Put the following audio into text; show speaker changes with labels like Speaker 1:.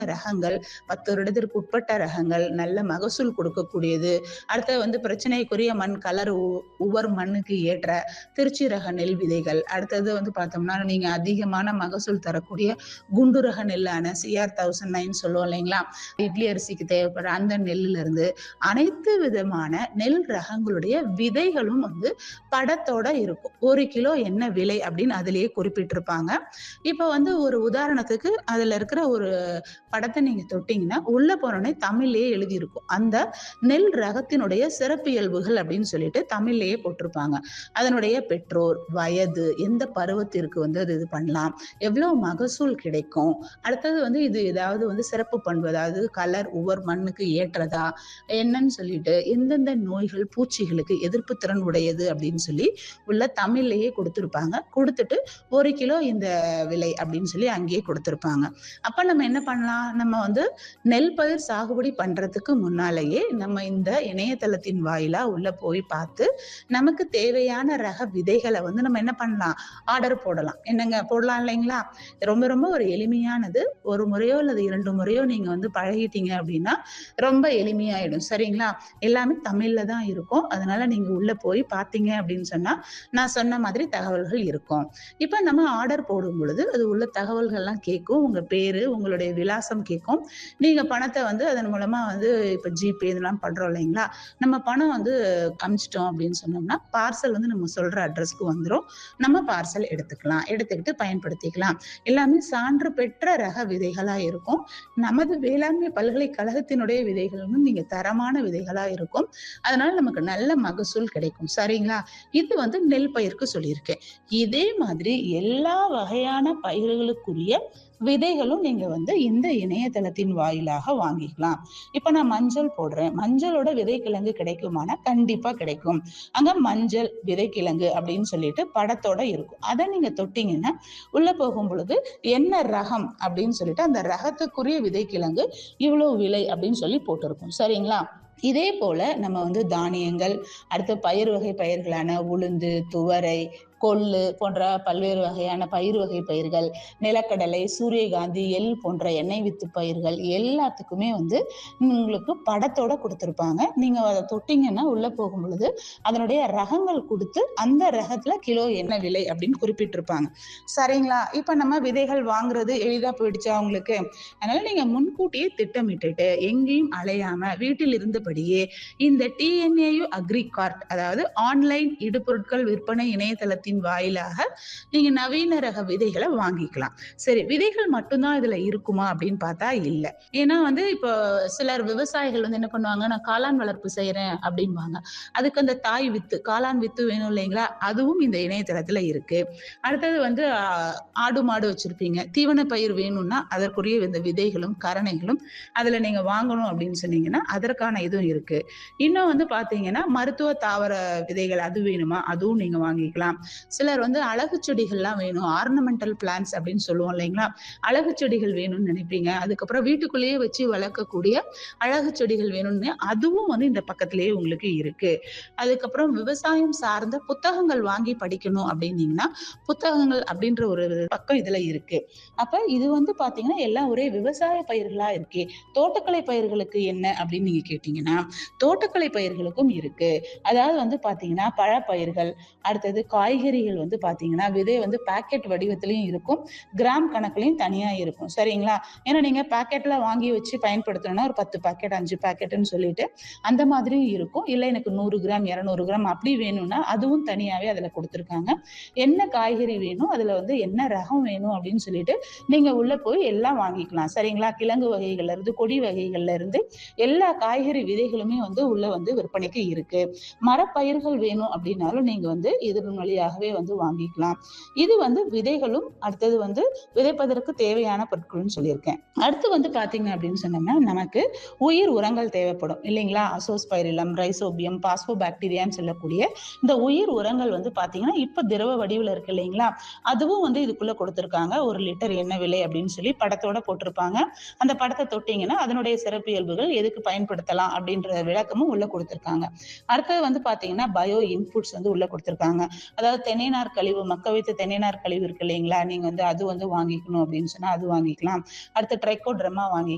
Speaker 1: ரகங்கள், 10 வருடத்திற்கு உட்பட்ட ரகங்கள், நல்ல மகசூல் கொடுக்கக்கூடியது. அடுத்தது வந்து பிரச்சனைக்குரிய மண் கலர் உவர் மண்ணுக்கு ஏற்ற திருச்சி ரக நெல் விதைகள். அடுத்தது வந்து பார்த்தோம்னா, நீங்க அதிகமான மகசூல் தரக்கூடிய குண்டு ரக நெல்லான CR 1009 சொல்லுவோம் இல்லைங்களா? இட்லி அரிசிக்கு தேவைப்படுற அந்த நெல்லுல இருந்து அனைத்து விதமான நெல் ரகங்களுடைய விதைகளும் வந்து படத்தோட இருக்கும். 1 கிலோ என்ன விலை அப்படின்னு அதிலேயே குறிப்பிட்டிருப்பாங்க. இப்ப வந்து ஒரு உதாரணத்துக்கு அதுல இருக்கிற ஒரு படத்தை நீங்க தொட்டீங்கன்னா, உள்ள போனோனே தமிழ்லயே எழுதியிருக்கும். அந்த நெல் ரகத்தினுடைய சிறப்பியல்புகள் அப்படின்னு சொல்லிட்டு தமிழ்லயே போட்டிருப்பாங்க. அதனுடைய பெற்றோர், வயது, எந்த பருவத்திற்கு வந்து அது இது பண்ணலாம், எவ்வளவு மகசூல் கிடைக்கும், அடுத்தது வந்து இது ஏதாவது வந்து சிறப்பு பண்பு, அதாவது கலர் உவர் மண்ணுக்கு ஏற்றதா என்னன்னு சொல்லிட்டு, எந்தெந்த நோய்கள், பூச்சிகளுக்கு எதிர்ப்பு திறன் உடையது அப்படின்னு சொல்லி உள்ள தமிழ்லயே கொடுத்திருப்பாங்க. கொடுத்துட்டு 1 கிலோ இந்த விலை அப்படின்னு சொல்லி அங்கேயே கொடுத்திருப்பாங்க. அப்ப நம்ம என்ன பண்ணலாம், நம்ம வந்து நெல் பயிர் சாகுபடி பண்றதுக்கு முன்னாலேயே நம்ம இந்த இணையதளத்தின் வாயிலா உள்ள போய் பார்த்து நமக்கு தேவையான ரக விதைகளை வந்து நம்ம என்ன பண்ணலாம், ஆர்டர் போடலாம். என்னங்க போடலாம் இல்லைங்களா? ரொம்ப ரொம்ப ஒரு எளிமையானது. ஒரு முறையோ அல்லது 2 முறையோ நீங்க வந்து பழகிட்டீங்க அப்படின்னா ரொம்ப எளிமையாயிடும். சரிங்களா? எல்லாமே தமிழ்ல தான் இருக்கும். அதனால நீங்க உள்ள போய் பார்த்தீங்க அப்படின்னு சொன்னா நான் சொன்ன மாதிரி தகவல்கள் இருக்கும். இப்ப நம்ம ஆர்டர் போடும் பொழுது அது உள்ள தகவல்கள்லாம் கேட்கும். உங்க பேரு, உங்களுடைய விலாசம் கேட்கும். நீங்க பணத்தை வந்து அதன் மூலமா வந்து இப்ப ஜிபே இதெல்லாம் பண்றோம் இல்லைங்களா? நம்ம பணம் வந்து அனுப்பிச்சிட்டோம் அப்படின்னு சொன்னோம்னா பார்சல் வந்து நம்ம சொல்ற அட்ரஸ்க்கு வந்துரும். நம்ம பார்சல் எடுத்துக்கலாம். எடுத்துக்கிட்டு பயன்படுத்திக்கலாம். எல்லாமே சான்று பெற்ற ரக விதைகளா இருக்கும். நமது வேளாண்மை பல்கலைக்கழகத்தினுடைய விதைகளும் நீங்க தரமான விதைகளா இருக்கும். அதனால நமக்கு நல்ல மகசூல் கிடைக்கும். சரிங்களா? இது வந்து நெல் பயிருக்கு சொல்லியிருக்கேன். இதே மாதிரி எல்லா வகையான பயிர்களுக்குரிய விதைகளும் நீங்க வந்து இந்த இணையதளத்தின் வாயிலாக வாங்கிக்கலாம். இப்ப நான் மஞ்சள் போடுறேன். மஞ்சளோட விதைக்கிழங்கு கிடைக்குமானா கண்டிப்பா கிடைக்கும். அங்க மஞ்சள் விதைக்கிழங்கு அப்படின்னு சொல்லிட்டு படத்தோட இருக்கும். அதை நீங்க தொட்டீங்கன்னா உள்ள போகும் பொழுது என்ன ரகம் அப்படின்னு சொல்லிட்டு அந்த ரகத்துக்குரிய விதைக்கிழங்கு இவ்வளவு விலை அப்படின்னு சொல்லி போட்டிருக்கும். சரிங்களா? இதே போல நம்ம வந்து தானியங்கள், அடுத்து பயிர் வகை பயிர்களான உளுந்து, துவரை, கொள்ளு போன்ற பல்வேறு வகையான பயிர் வகை பயிர்கள், நிலக்கடலை, சூரியகாந்தி, எள் போன்ற எண்ணெய் வித்து பயிர்கள் எல்லாத்துக்குமே வந்து உங்களுக்கு படத்தோட கொடுத்திருப்பாங்க. நீங்க அதை தொட்டீங்கன்னா உள்ள போகும் பொழுது அதனுடைய ரகங்கள் கொடுத்து அந்த ரகத்துல கிலோ என்ன விலை அப்படின்னு குறிப்பிட்டிருப்பாங்க. சரிங்களா? இப்ப நம்ம விதைகள் வாங்குறது எளிதா போயிடுச்சா உங்களுக்கு? அதனால நீங்க முன்கூட்டியே திட்டமிட்டுட்டு எங்கேயும் அலையாம வீட்டில் இருந்தபடியே இந்த TNAU அக்ரி கார்ட், அதாவது ஆன்லைன் இடுபொருட்கள் விற்பனை இணையதளத்தின் வாயிலாக நீங்க நவீன ரக விதைகளை வாங்கிக்கலாம். சரி, விதைகள் மட்டும்தான் இதுல இருக்குமா அப்படின்னு பார்த்தா இல்ல. ஏன்னா வந்து இப்போ சிலர் விவசாயிகள் வந்து என்ன பண்ணுவாங்க, நான் காளான் வளர்ப்பு செய்யறேன் அப்படின்பாங்க. அதுக்கு அந்த தாய் வித்து, காளான் வித்து வேணும் இல்லைங்களா? அதுவும் இந்த இணையதளத்துல இருக்கு. அடுத்தது வந்து ஆடு மாடு வச்சிருப்பீங்க, தீவன பயிர் வேணும்னா அதற்குரிய இந்த விதைகளும் கரணைகளும் அதுல நீங்க வாங்கணும் அப்படின்னு சொன்னீங்கன்னா அதற்கான இதுவும் இருக்கு. இன்னும் வந்து பாத்தீங்கன்னா மருத்துவ தாவர விதைகள் அது வேணுமா, அதுவும் நீங்க வாங்கிக்கலாம். சிலர் வந்து அழகு செடிகள்லாம் வேணும், ஆர்னமெண்டல் பிளான்ட்ஸ் அப்படின்னு சொல்லுவோம் இல்லைங்களா? அழகு செடிகள் வேணும்னு நினைப்பீங்க. அதுக்கப்புறம் வீட்டுக்குள்ளேயே வச்சு வளர்க்கக்கூடிய அழகு செடிகள் வேணும்னு அதுவும் வந்து இந்த பக்கத்திலேயே உங்களுக்கு இருக்கு. அதுக்கப்புறம் விவசாயம் சார்ந்த புத்தகங்கள் வாங்கி படிக்கணும் அப்படின்னீங்கன்னா புத்தகங்கள் அப்படின்ற ஒரு பக்கம் இதுல இருக்கு. அப்ப இது வந்து பாத்தீங்கன்னா எல்லாம் ஒரே விவசாய பயிர்களா இருக்கே. தோட்டக்கலை பயிர்களுக்கு என்ன அப்படின்னு நீங்க கேட்டீங்கன்னா தோட்டக்கலை பயிர்களுக்கும் இருக்கு. அதாவது வந்து பாத்தீங்கன்னா பழப்பயிர்கள், அடுத்தது காய்கறிகள் வந்து பாத்தீங்கன்னா விதை வந்து பாக்கெட் வடிவத்திலையும் இருக்கும், கிராம் கணக்குலையும் தனியா இருக்கும். சரிங்களா? ஏன்னா நீங்க பாக்கெட்ல வாங்கி வச்சு பயன்படுத்தணும்னா ஒரு 10 பாக்கெட் 5 பாக்கெட்னு சொல்லிட்டு அந்த மாதிரியும் இருக்கும். இல்ல எனக்கு 100 கிராம் 200 கிராம் அப்படி வேணும்னா அதுவும் தனியாவே அதுல கொடுத்திருக்காங்க. என்ன காய்கறி வேணும், அதுல வந்து என்ன ரகம் வேணும் அப்படின்னு சொல்லிட்டு நீங்க உள்ள போய் எல்லாம் வாங்கிக்கலாம். சரிங்களா? கிழங்கு வகைகள்ல இருந்து கொடி வகைகள்ல இருந்து எல்லா காய்கறி விதைகளுமே வந்து உள்ள வந்து விற்பனைக்கு இருக்கு. மரப்பயிர்கள் வேணும் அப்படின்னாலும் நீங்க வந்து இதன் வழியாகவே வந்து வாங்கிக்கலாம். இது வந்து விதைகளும், அடுத்தது வந்து விதைப்பதற்கு தேவையான பொருட்கள்னு சொல்லியிருக்கேன். அடுத்து வந்து பாத்தீங்க அப்படின்னு சொன்னோம்னா நமக்கு உயிர் உரங்கள் தேவைப்படும் இல்லைங்களா? அசோஸ்பைரிலம், ரைசோபியம், பாஸ்போபாக்டீரியான்னு சொல்லக்கூடிய இந்த உயிர் உரங்கள் வந்து பாத்தீங்கன்னா இப்ப திரவ வடிவில் இருக்கு இல்லைங்களா? அதுவும் வந்து இதுக்குள்ள கொடுத்திருக்காங்க. 1 லிட்டர் என்ன விலை அப்படின்னு சொல்லி படத்தோட போட்டிருப்பாங்க. அந்த படத்தை தொட்டீங்கன்னா அதனுடைய சிறப்பியல்புகள் எதுக்கு பயன்படுத்தலாம் அப்படின்ற விளக்கமும் உள்ள கொடுத்திருக்காங்க. அடுத்தது வந்து பாத்தீங்கன்னா பயோ இன்புட்ஸ் வந்து உள்ள கொடுத்திருக்காங்க. அதாவது தென்னைநார் கழிவு, மக்க வைத்த தென்னைநார் கழிவு இருக்கு இல்லைங்களா? நீங்க வந்து அது வந்து வாங்கிக்கணும் அப்படின்னு சொன்னா அது வாங்கிக்கலாம். அடுத்து ட்ரைகோடர்மா வாங்கி